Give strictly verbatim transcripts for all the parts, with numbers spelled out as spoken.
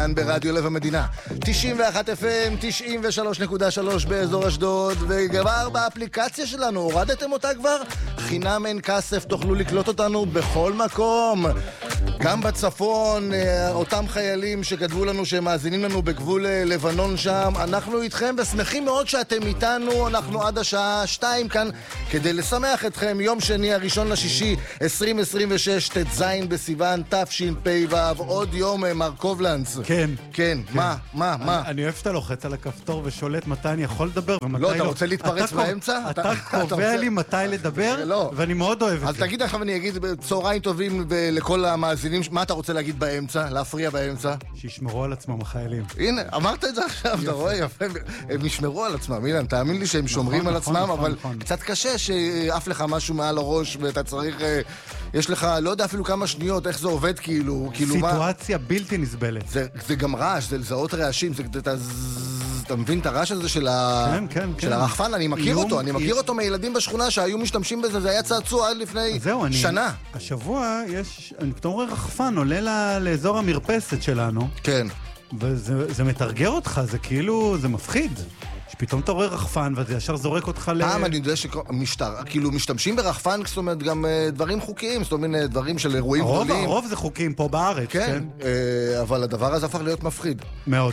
כאן ברדיו לב המדינה. תשעים ואחת אף אם, תשעים ושלוש נקודה שלוש באזור אשדוד, וכבר באפליקציה שלנו, הורדתם אותה כבר? חינם אין כסף, תוכלו לקלוט אותנו בכל מקום. גם בצפון, אותם חיילים שכתבו לנו שהם מאזינים לנו בגבול לבנון שם, אנחנו איתכם ושמחים מאוד שאתם איתנו. אנחנו עד השעה שתיים כאן כדי לשמח אתכם. יום שני הראשון לשישי עשרים עשרים ושש, תז בסיוון תשפ"ו, עוד יום. מר קובלנץ, כן, כן, מה, מה, מה? אני אוהב שאתה לוחץ על הכפתור ושולט מתי אני יכול לדבר ומתי לא. לא, אתה רוצה להתפרץ באמצע? אתה קובע לי מתי לדבר, ואני מאוד אוהב את זה. אז תגיד עכשיו, אני אגיד צהריים טובים לכל המאזינים, מה אתה רוצה להגיד באמצע? להפריע באמצע? שישמרו על עצמם החיילים. הנה, אמרת את זה עכשיו, אתה רואה, יפה, הם ישמרו על עצמם, אילן, תאמין לי שהם שומרים על עצמם, אבל קצת קשה שאף לך משהו מעל הראש, ואתה צריך, יש לך, לא יודע אפילו כמה שניות, איך זה עובד, כאילו, כאילו מה? סיטואציה בלתי נסבלת. זה גם רעש, זה לזהות רעשים, אתה מבין את הרעש הזה של הרחפן? אני מכיר אותו, אני מכיר אותו מילדים בשכונה שהיו משתמשים בזה, זה היה צעצוע עד לפני שנה. השבוע יש, אני פתאום רואה רחפן, עולה לאזור המרפסת שלנו. כן. וזה מתרגר אותך, זה כאילו, זה מפחיד. שפתאום אתה רואה רחפן, וזה ישר זורק אותך ל... פעם אני יודע שמשטר, כאילו משתמשים ברחפן, זאת אומרת, גם דברים חוקיים, זאת אומרת, דברים של אירועים גדולים. הרוב זה חוקיים פה בארץ, כן? אבל הדבר הזה הפך להיות מפחיד. מאוד.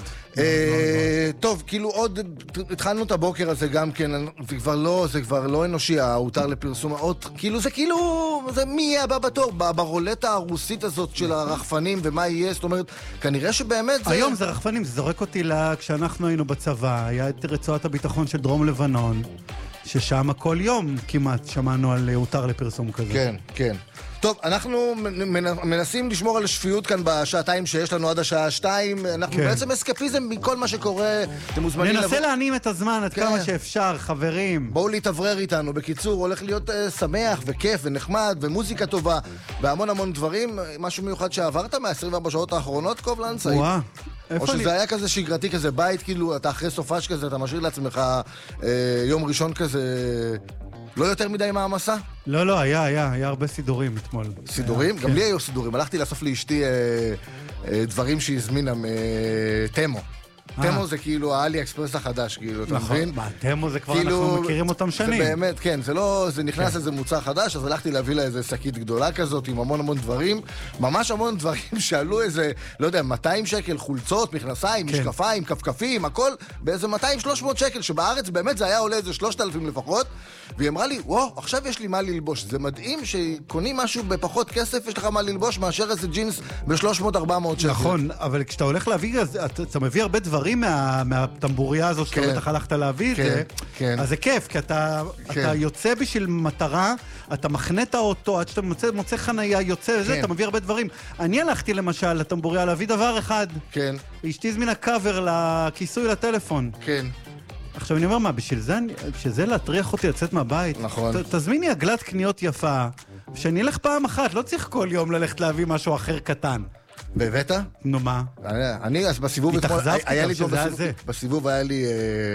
טוב, כאילו עוד, התחלנו את הבוקר הזה גם כן, זה כבר לא, זה כבר לא אנושי, ההותר לפרסום, עוד, כאילו זה כאילו, זה מי יהיה הבא בתור, ברולטה הרוסית הזאת של הרחפנים, ומה יהיה, זאת אומרת, כנראה שבאמת זה... היום זה רחפנים, זה זורק אותי לה, כשאנחנו היינו בצבא, היה את רצועת הביטחון של דרום לבנון, ששם כל יום כמעט שמענו על הותר לפרסום כזה. כן, כן. טוב, אנחנו מנסים לשמור על השפיות כאן בשעתיים שיש לנו עד השעה שתיים. אנחנו כן. בעצם אסקפיזם מכל מה שקורה. אתם מוזמנים... ננסה לב... להנים את הזמן עד כן. כמה שאפשר, חברים. בואו להתעברר איתנו. בקיצור, הולך להיות uh, שמח וכיף ונחמד ומוזיקה טובה והמון המון דברים. משהו מיוחד שעברת מה-עשרים וארבע שעות האחרונות, קובלנץ? וואה. או שזה אני... היה כזה שגרתי, כזה בית, כאילו, אתה אחרי סופש כזה, אתה משאיר לעצמך אה, יום ראשון כזה... לא יותר מדי מהמסע? לא, לא, היה, היה, היה הרבה סידורים אתמול. סידורים? גם לי היו סידורים. הלכתי לאסוף לאשתי אה, אה, דברים שהזמינה מתמו. תמו זה כאילו האלי אקספרס החדש, כאילו, אתה מבין? מה, תמו זה כבר אנחנו מכירים אותם שנים. זה באמת, כן, זה לא, זה נכנס איזה מוצר חדש, אז הלכתי להביא לה איזה שקית גדולה כזאת, עם המון המון דברים, ממש המון דברים שעלו איזה, לא יודע, מאתיים שקל, חולצות, מכנסיים, משקפיים, כפכפים, הכל, באיזה מאתיים שלוש מאות שקל, שבארץ באמת זה היה עולה איזה שלושת אלפים לפחות, והיא אמרה לי, וואו, עכשיו יש לי מה ללבוש. זה מדהים שקונים משהו בפחות כסף, יש לך מה ללבוש, מאשר איזה ג'ינס ב-שלוש מאות ארבע מאות שקל. נכון, אבל כשאתה הולך להביא, אתה מביא הרבה דברים מה, מהטמבוריה הזאת שאתה בטח הלכת להביא את זה, אז זה כיף, כי אתה יוצא בשביל מטרה, אתה מכנה את האוטו, עד שאתה מוצא חנייה, יוצא וזה, אתה מביא הרבה דברים. אני הלכתי למשל לטמבוריה להביא דבר אחד. כן. אשתי הזמינה קאבר לכיסוי לטלפון. כן. עכשיו אני אומר מה, בשביל זה, בשביל זה להטריח אותי לצאת מהבית. נכון. ת, תזמיני עגלת קניות יפה, שאני אלך פעם אחת, לא צריך כל יום ללכת להביא משהו אחר קטן. בבית? נו מה? אני, אז בסיבוב... התאכזבתי גם שזה היה זה. בסיבוב היה לי...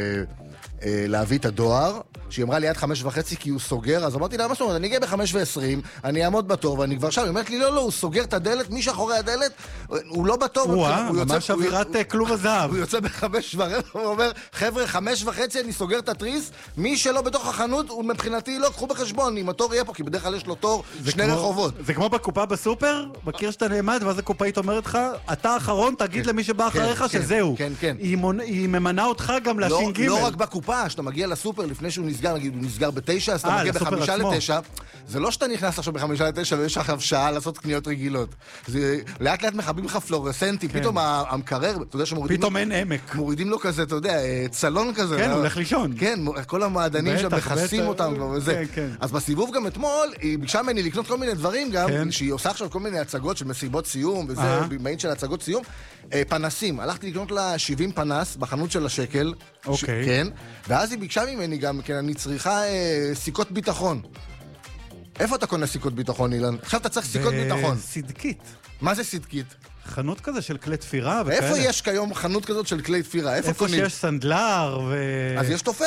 להביא את הדואר, שהיא אמרה לי עד חמש וחצי כי הוא סוגר, אז אמרתי לה, מה זאת אומרת, אני אגיע בחמש ועשרים, אני אעמוד בתור ואני כבר שם, היא אומרת לי, לא, לא, הוא סוגר את הדלת, מי שאחורי הדלת, הוא לא בתור. וואה, ממש אווירת כלוב הזהב. הוא יוצא בחמש ורבע, הוא אומר, חבר'ה, חמש וחצי אני סוגר את התריס, מי שלא בתוך החנות, הוא מבחינתי לא, קחו בחשבון, אם התור יהיה פה, כי בדרך כלל יש לו תור שני רחובות. זה כמו בקופה בסופר, מכיר שאתה נעמד, ואז הקופאית אומרת לך, אתה האחרון, תגיד למי שבא אחריך שזהו. היא ממנה אותך גם לש"ג. לא רק בקופה, שאתה מגיע לסופר לפני שהוא נסגר, נגיד הוא נסגר בתשע, אז אתה מגיע בחמישה לתשע, זה לא שאתה נכנס עכשיו בחמישה לתשע ויש עכשיו שעה לעשות קניות רגילות. זה לאט לאט מחבים לך פלורסנטים, פתאום המקרר, אתה יודע שמורידים... פתאום אין עמק. מורידים לו כזה, אתה יודע, צלון כזה. כן, הוא הולך לישון. כן, כל המעדנים שם מכסים אותם וזה. אז בסיבוב גם אתמול, היא ביקשה ממני לקנות כל מיני דברים גם, שהיא עושה עכשיו כל מיני הצגות של מסיבות סיום, וזה במאית של הצגות סיום. פנסים, הלכתי לקנות לה שבעים פנס בחנות של השקל. אוקיי. כן, ואז היא ביקשה ממני גם, כן, אני צריכה אה, סיכות ביטחון. איפה אתה קונה סיכות ביטחון, אילן? עכשיו אתה צריך סיכות ביטחון. בסדקית. מה זה סדקית? חנות כזה של כלי תפירה וכאלה. איפה יש כיום חנות כזאת של כלי תפירה? איפה, איפה שיש סנדלר ו... אז יש תופרת.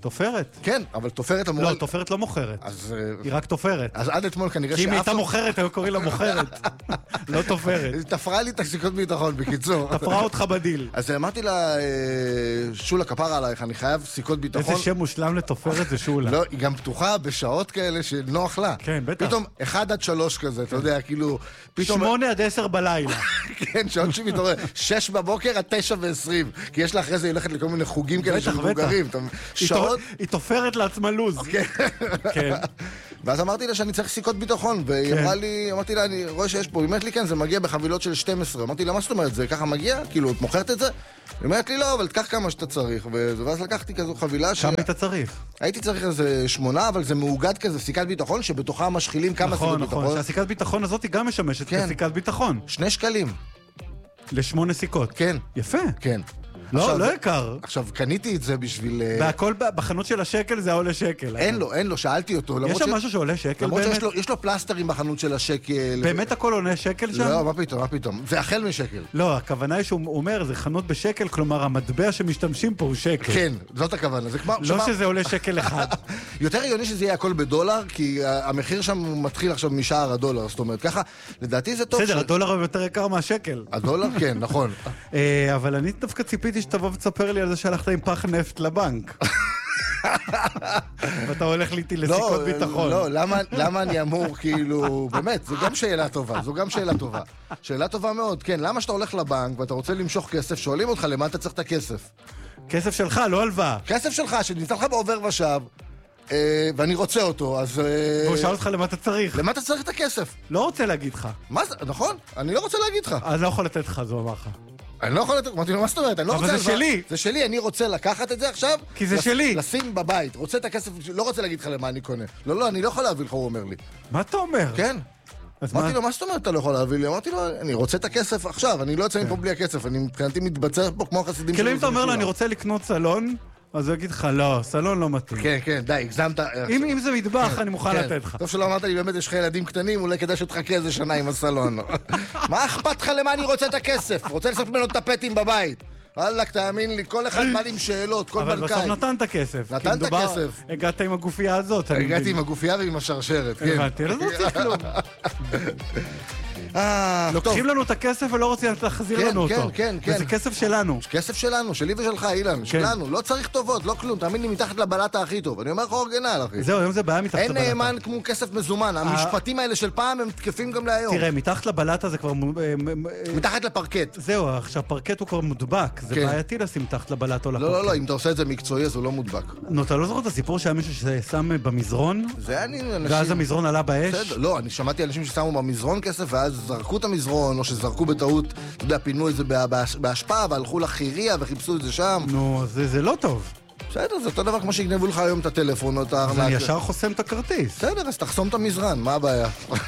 תופרת. כן, אבל תופרת אמורה... לא, תופרת לא מוכרת. אז... היא רק תופרת. אז עד אתמול כנראה כי אם היא הייתה מוכרת, היו קוראים לה מוכרת. לא תופרת. היא תפרה לי את הסיכות ביטחון, בקיצור. תפרה אותך בדיל. אז אמרתי לה, שולה, כפרה עלייך, אני חייב סיכות ביטחון. איזה שם מושלם לתופרת זה שולה. לא, היא גם פתוחה בשעות כאלה שנוח לה. כן, בטח. פתאום אחד עד שלוש כזה, אתה יודע, כאילו... שמונה עד עשר בלילה. כן, שעות שהיא מתעוררת. שש בבוקר עד תשע ועשרים. כי יש לה אחרי זה, היא הולכת לכל מיני חוגים כאלה של מבוגרים. שעות... היא תופרת לעצמה לוז. כן. ואז אמרתי לה שאני צריך סיכות ביטחון, והיא אמרה לי, אמרתי לה, אני רואה שיש פה, היא אומרת לי, כן, זה מגיע בחבילות של שתים עשרה. אמרתי לה, מה זאת אומרת, זה ככה מגיע? כאילו, את מוכרת את זה? היא אומרת לי, לא, אבל תקח כמה שאתה צריך. ואז לקחתי כזו חבילה ש... כמה אתה צריך? הייתי צריך איזה שמונה, אבל זה מאוגד כזה, סיכת ביטחון, שבתוכה משחילים כמה סיכות ביטחון. נכון, נכון, שהסיכת ביטחון הזאת היא גם משמשת כסיכת ביטחון. שני שקלים. לשמונה סיכות. כן. יפה. כן. לא, לא יקר. עכשיו, קניתי את זה בשביל... והכל בחנות של השקל זה עולה שקל. אין לו, אין לו, שאלתי אותו. יש שם משהו שעולה שקל באמת? למרות שיש לו פלסטרים בחנות של השקל. באמת הכל עולה שקל שם? לא, מה פתאום, מה פתאום. זה החל משקל. לא, הכוונה היא שהוא אומר, זה חנות בשקל, כלומר, המטבע שמשתמשים פה הוא שקל. כן, זאת הכוונה. לא שזה עולה שקל אחד. יותר הגיוני שזה יהיה הכל בדולר, כי המחיר שם מתחיל עכשיו משער הדולר. זאת אומרת, ככה, לדעתי זה טוב. בסדר, הדולר הוא יותר יקר מהשקל. הדולר, כן, נכון. אבל אני דווקא ציפיתי שתבוא ותספר לי על זה שהלכת עם פח נפט לבנק. ואתה הולך איתי לסיכות ביטחון. לא, למה אני אמור, כאילו, באמת, זו גם שאלה טובה, זו גם שאלה טובה. שאלה טובה מאוד, כן, למה שאתה הולך לבנק ואתה רוצה למשוך כסף, שואלים אותך למה אתה צריך את הכסף? כסף שלך, לא הלוואה. כסף שלך, שנמצא לך בעובר ושב, ואני רוצה אותו, אז... והוא שאל אותך למה אתה צריך. למה אתה צריך את הכסף? לא רוצה להגיד לך. מה זה? נכון? אני לא רוצה להגיד לך. אני לא יכול לתת לך, זו אמר לך. אני לא יכול לתת, אמרתי לו, מה זאת אומרת? אני לא רוצה... אבל זה שלי. זה שלי, אני רוצה לקחת את זה עכשיו. כי זה שלי. לשים בבית. רוצה את הכסף, לא רוצה להגיד לך למה אני קונה. לא, לא, אני לא יכול להביא לך, הוא אומר לי. מה אתה אומר? כן. אמרתי לו, מה זאת אומרת אתה לא יכול להביא לי? אמרתי לו, אני רוצה את הכסף עכשיו, אני לא יוצא מפה בלי הכסף, אני מבחינתי מתבצע פה כמו החסידים כאילו אם אתה אומר לו, אני רוצה לקנות סלון, אז הוא יגיד לך, לא, סלון לא מתאים. כן, כן, די, הגזמת. אם זה מטבח, אני מוכן לתת לך. טוב שלא אמרת לי, באמת יש לך ילדים קטנים, אולי כדאי שתחכה איזה שנה עם הסלון. מה אכפת לך למה אני רוצה את הכסף? רוצה לעשות ממנו טפטים בבית. וואלק, תאמין לי, כל אחד בא עם שאלות, כל בנקאי. אבל בסוף נתנת כסף. נתנת כסף. הגעת עם הגופייה הזאת. הגעתי עם הגופייה ועם השרשרת, כן. הבנתי, לא צריך כלום. לוקחים לנו את הכסף ולא רוצים להחזיר לנו אותו. כן, כן, כן. וזה כסף שלנו. כסף שלנו, שלי ושלך, אילן, שלנו. לא צריך טובות, לא כלום. תאמין לי, מתחת לבלטה הכי טוב. אני אומר לך אורגנל, אחי. זהו, היום זה בעיה מתחת לבלטה. אין נאמן כמו כסף מזומן. המשפטים האלה של פעם הם תקפים גם להיום. תראה, מתחת לבלטה זה כבר... מתחת לפרקט. זהו, עכשיו פרקט הוא כבר מודבק. זה בעייתי לשים תחת לבלטה או לפרקט. לא, לא, לא, אם אתה עושה את זה מקצועי, אז הוא לא מודבק. נו, אתה לא זוכר את הסיפור שהיה מישהו ששם במזרון? זה אני, אנשים... ואז המזרון עלה באש? לא, אני שמעתי אנשים ששמו במזרון כסף, ואז זרקו את המזרון, או שזרקו בטעות, אתה יודע, פינו את זה בהשפעה, והלכו לחיריה וחיפשו את זה שם. נו, זה לא טוב. בסדר, זה אותו דבר כמו שיגנבו לך היום את הטלפון או את הארנק. אז אני ישר חוסם את הכרטיס. בסדר, אז תחסום את המזרן, מה הבעיה?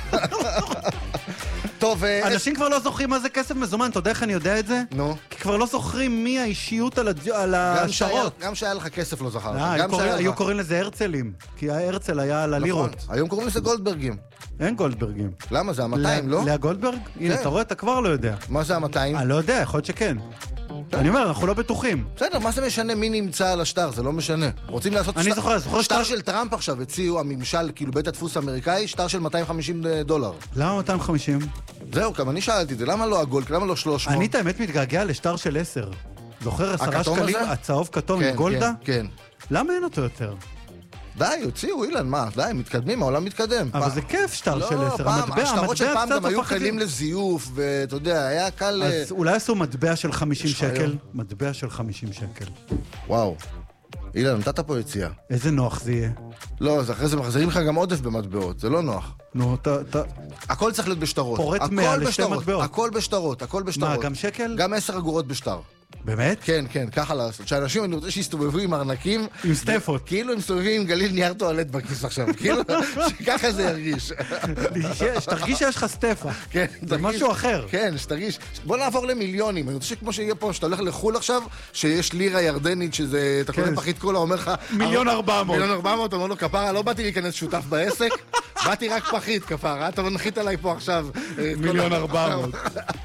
טוב, אנשים כבר לא זוכרים מה זה כסף מזומן, אתה יודע איך אני יודע את זה? נו. כי כבר לא זוכרים מי האישיות על השטרות. גם שהיה לך כסף לא זכרת. היו קוראים לזה הרצלים, כי ההרצל היה על הלירות. היום קוראים לזה גולדברגים. אין גולדברגים. למה? זה ה-מאתיים, לא? לאה גולדברג? הנה, אתה רואה, אתה כבר לא יודע. מה זה ה-מאתיים? אני לא יודע, יכול להיות שכן. אני אומר, אנחנו לא בטוחים. בסדר, מה זה משנה מי נמצא על השטר? זה לא משנה. רוצים לעשות שטר של טראמפ עכשיו, הציעו הממשל, כאילו בית הדפוס האמריקאי, שטר של מאתיים וחמישים דולר. למה מאתיים וחמישים? זהו, גם אני שאלתי את זה, למה לא הגולד? למה לא שלוש מאות? אני את האמת מתגעגע לשטר של עשר. זוכר עשרה שקלים, הצהוב כתום עם גולדה? כן. למה אין אותו יותר? די, הוציאו, אילן, מה? די, מתקדמים, העולם מתקדם. אבל זה כיף שטר של עשר. השטרות של פעם גם היו קלים לזיוף, ואתה יודע, היה קל... אז אולי עשו מטבע של חמישים שקל? מטבע של חמישים שקל. וואו. אילן, נתת פה יציאה. איזה נוח זה יהיה. לא, אז אחרי זה מחזירים לך גם עודף במטבעות, זה לא נוח. נו, אתה... הכל צריך להיות בשטרות. פורט מאה לשתי מטבעות. הכל בשטרות, הכל בשטרות. מה, גם שקל? גם עשר אגורות בשטר. באמת? כן, כן, ככה לעשות. שאנשים, אני רוצה שיסתובבו עם ארנקים. עם סטפות. כאילו הם מסתובבים עם גליל נייר טואלט בכיס עכשיו. כאילו, שככה זה ירגיש. שתרגיש שיש לך סטפה. כן. זה משהו אחר. כן, שתרגיש. בוא נעבור למיליונים. אני רוצה שכמו שיהיה פה, שאתה הולך לחול עכשיו, שיש לירה ירדנית, שזה, אתה קודם פחית קולה, אומר לך... מיליון ארבע מאות. מיליון ארבע מאות, אומר לו, כפרה, לא באתי להיכנס שותף בעסק, באתי רק פחית, כפרה. אתה לא נחית עליי פה עכשיו. מיליון ארבע מאות.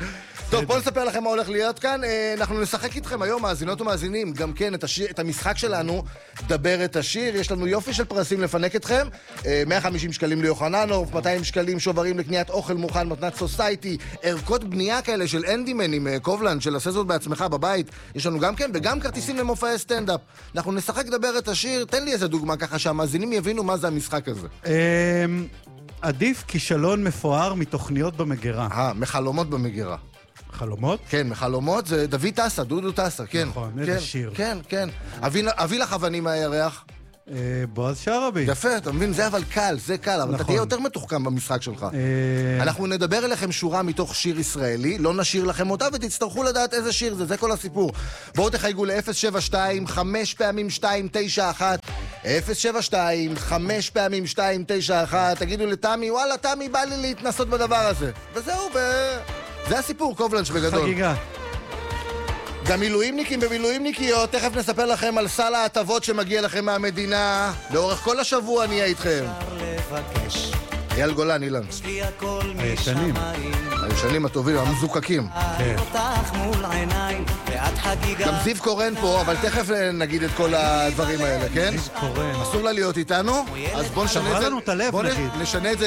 טוב, בואו נספר לכם מה הולך להיות כאן. אנחנו נשחק איתכם היום, מאזינות ומאזינים, גם כן את, השיר, את המשחק שלנו, דבר את השיר. יש לנו יופי של פרסים לפנק אתכם. מאה וחמישים שקלים ליוחננוף, מאתיים שקלים שוברים לקניית אוכל מוכן, מתנת סוסייטי, ערכות בנייה כאלה של אנדימן עם קובלנד, של עשה זאת בעצמך בבית. יש לנו גם כן, וגם כרטיסים למופעי סטנדאפ. אנחנו נשחק דבר את השיר. תן לי איזה דוגמה ככה שהמאזינים יבינו מה זה המשחק הזה. עדיף כישלון מפואר מתוכניות במגירה. אה, מחלומות במגירה. חלומות? כן, מחלומות זה דוד טסה, דודו טסה, כן. נכון, כן, איזה שיר. כן, כן. אביא לך אבנים מהירח. בועז שערבי. יפה, אתה מבין, זה אבל קל, זה קל, אבל אתה תהיה יותר מתוחכם במשחק שלך. אנחנו נדבר אליכם שורה מתוך שיר ישראלי, לא נשאיר לכם אותה ותצטרכו לדעת איזה שיר זה, זה כל הסיפור. בואו תחייגו ל-אפס שבע שתיים חמש פעמים שתיים תשע אחת, אפס שבע שתיים חמש פעמים שתיים תשע אחת, תגידו לתמי, וואלה, תמי, בא לי להתנסות בדבר הזה. וזהו, זה הסיפור, קובלנש בגדול. חגיגה. גם מילואימניקים ומילואימניקיות, תכף נספר לכם על סל ההטבות שמגיע לכם מהמדינה. לאורך כל השבוע נהיה איתכם. אייל גולן, אילן. הישנים. הישנים הטובים, המזוקקים. כן. גם זיו קורן פה, אבל תכף נגיד את כל הדברים האלה, כן? זיו קורן. אסור לה להיות איתנו, אז בואו נשנה את זה. שברה לנו את הלב, נגיד. נשנה את זה